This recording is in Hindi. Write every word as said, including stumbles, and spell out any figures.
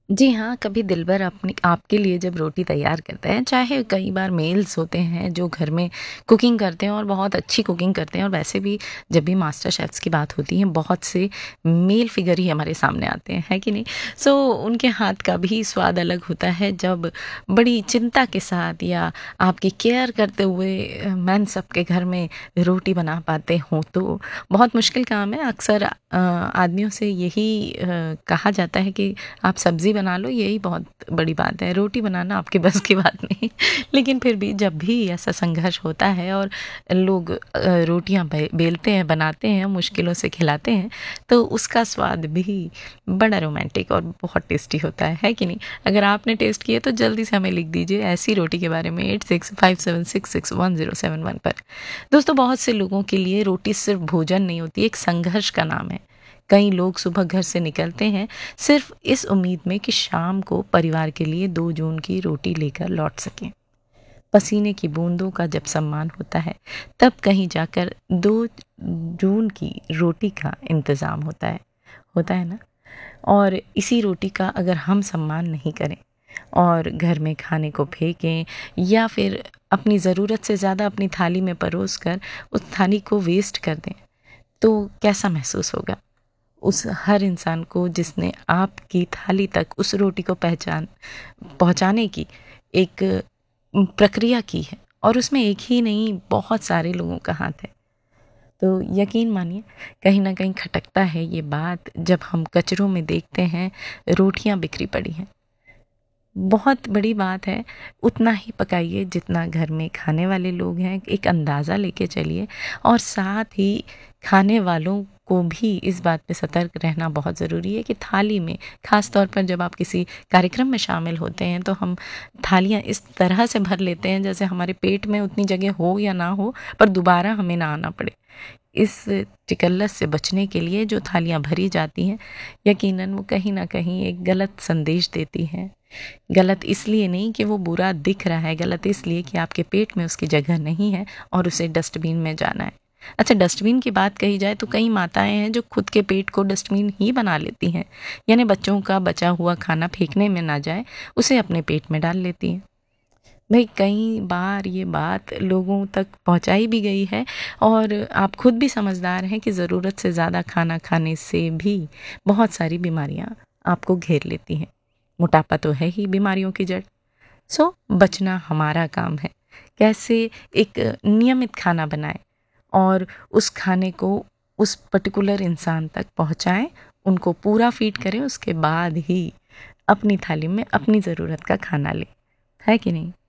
जी हाँ, कभी दिलबर अपनी आपके लिए जब रोटी तैयार करते हैं, चाहे कई बार मेल्स होते हैं जो घर में कुकिंग करते हैं और बहुत अच्छी कुकिंग करते हैं, और वैसे भी जब भी मास्टर शेफ़्स की बात होती है, बहुत से मेल फिगर ही हमारे सामने आते हैं, है कि नहीं? सो उनके हाथ का भी स्वाद अलग होता है जब बड़ी चिंता के साथ या आपकी केयर करते हुए अ, मेन सबके घर में रोटी बना पाते हों, तो बहुत मुश्किल काम है। अक्सर अ, आदमियों से यही अ, कहा जाता है कि आप सब्ज़ी बना लो, यही बहुत बड़ी बात है, रोटी बनाना आपके बस की बात नहीं। लेकिन फिर भी जब भी ऐसा संघर्ष होता है और लोग अ, रोटियाँ बे बेलते हैं, बनाते हैं, मुश्किलों से खिलाते हैं, तो उसका स्वाद भी बड़ा रोमांटिक और बहुत टेस्टी होता है, है कि नहीं? अगर आपने टेस्ट किया तो जल्दी से हमें लिख दीजिए ऐसी रोटी के बारे में eight six five seven six six one zero seven one पर। दोस्तों, बहुत से लोगों के लिए रोटी सिर्फ़ भोजन नहीं होती, एक संघर्ष का नाम है। कई लोग सुबह घर से निकलते हैं सिर्फ इस उम्मीद में कि शाम को परिवार के लिए दो जून की रोटी लेकर लौट सकें। पसीने की बूंदों का जब सम्मान होता है, तब कहीं जाकर दो जून की रोटी का इंतज़ाम होता है, होता है ना? और इसी रोटी का अगर हम सम्मान नहीं करें और घर में खाने को फेंकें या फिर अपनी ज़रूरत से ज़्यादा अपनी थाली में परोस कर उस थाली को वेस्ट कर दें, तो कैसा महसूस होगा? उस हर इंसान को जिसने आपकी थाली तक उस रोटी को पहचान पहुँचाने की एक उम, प्रक्रिया की है, और उसमें एक ही नहीं, बहुत सारे लोगों का हाथ है। तो यकीन मानिए, कहीं न कहीं खटकता है ये बात जब हम कचरों में देखते हैं रोटियाँ बिखरी पड़ी हैं। बहुत बड़ी बात है, उतना ही पकाइए जितना घर में खाने वाले लोग हैं, एक अंदाज़ा लेके चलिए, और साथ ही खाने वालों को भी इस बात पे सतर्क रहना बहुत ज़रूरी है कि थाली में, ख़ास तौर पर जब आप किसी कार्यक्रम में शामिल होते हैं, तो हम थालियाँ इस तरह से भर लेते हैं जैसे हमारे पेट में उतनी जगह हो या ना हो, पर दोबारा हमें ना आना पड़े। इस टिकल्लस से बचने के लिए जो थालियाँ भरी जाती हैं, यकीनन वो कहीं न कहीं एक गलत संदेश देती हैं। गलत इसलिए नहीं कि वो बुरा दिख रहा है, गलत इसलिए कि आपके पेट में उसकी जगह नहीं है और उसे डस्टबिन में जाना है। अच्छा, डस्टबिन की बात कही जाए तो कई माताएँ हैं जो खुद के पेट को डस्टबिन ही बना लेती हैं। यानी बच्चों का बचा हुआ खाना फेंकने में ना जाए, उसे अपने पेट में डाल लेती हैं। भई कई बार ये बात लोगों तक पहुँचाई भी गई है, और आप खुद भी समझदार हैं कि ज़रूरत से ज़्यादा खाना खाने से भी बहुत सारी बीमारियाँ आपको घेर लेती हैं। मोटापा तो है ही बीमारियों की जड़। सो बचना हमारा काम है। कैसे एक नियमित खाना बनाएँ और उस खाने को उस पर्टिकुलर इंसान तक पहुँचाएँ, उनको पूरा फ़ीड करें, उसके बाद ही अपनी थाली में अपनी ज़रूरत का खाना लें। है कि नहीं?